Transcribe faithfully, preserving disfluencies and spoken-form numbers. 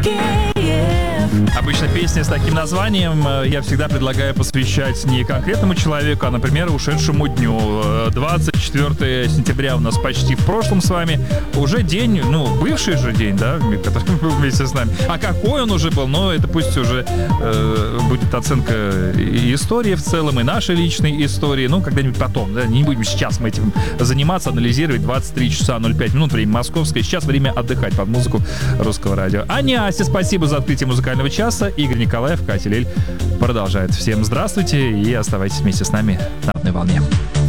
Обычно песни с таким названием я всегда предлагаю посвящать не конкретному человеку, а, например, ушедшему дню. двадцать четвёртого сентября у нас почти в прошлом с вами. Уже день, ну, бывший же день, да, который был вместе с нами. А какой он уже был, ну, это пусть уже э, будет оценка и истории в целом, и нашей личной истории. Ну, когда-нибудь потом, да, не будем сейчас мы этим заниматься, анализировать. Двадцать три часа ноль пять минут, время московское. Сейчас время отдыхать под музыку русского радио. Аня, Ася, спасибо за открытие музыкального часа. Игорь Николаев, Катя Лель продолжает. Всем здравствуйте и оставайтесь вместе с нами на одной волне.